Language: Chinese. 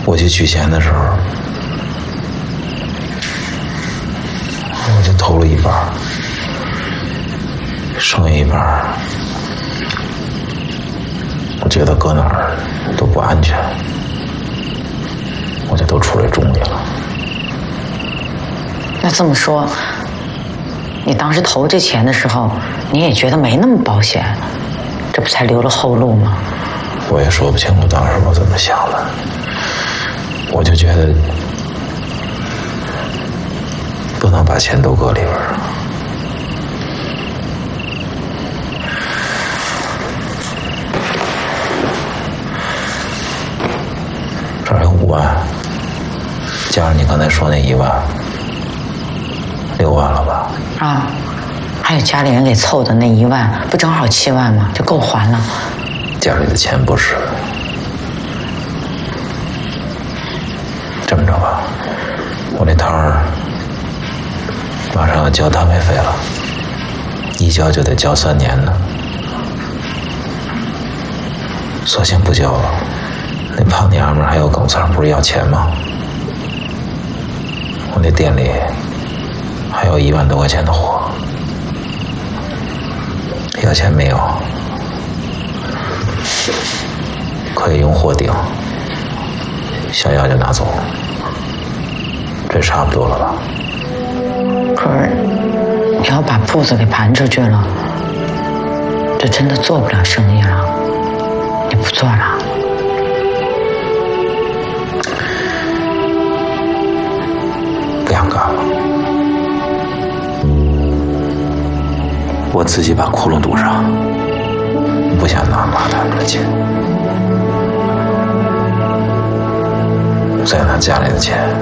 我去取钱的时候，我就投了一半，剩下一半，我觉得搁哪儿都不安全，我就都出来种去了。 那这么说，你当时投这钱的时候，你也觉得没那么保险，这不才留了后路吗？ 我也说不清楚当时我怎么想的，我就觉得不能把钱都搁里边儿。这儿有5万，加上你刚才说那1万，6万了吧？ 啊，还有家里人给凑的那1万，不正好7万吗？就够还了。 家里的钱不是。这么着吧，我那摊儿马上要交摊位费了，一交就得交3年呢，索性不交了。那胖娘们还有梗塞，不是要钱吗？我那店里还有1万多块钱的货，要钱没有？可以用货顶，想要就拿走，这差不多了吧？ 可是你要把铺子给盘出去了，这真的做不了生意了，你不做了？ 不想干了，我自己把窟窿堵上，不想拿妈他们的钱，再拿家里的钱。